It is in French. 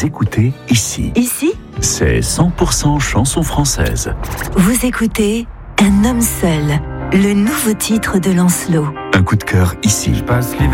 Vous écoutez Ici. Ici, C'est 100% chanson française. vous écoutez Un homme seul, le nouveau titre de Lancelot. Un coup de cœur ici. Je passe l'hiver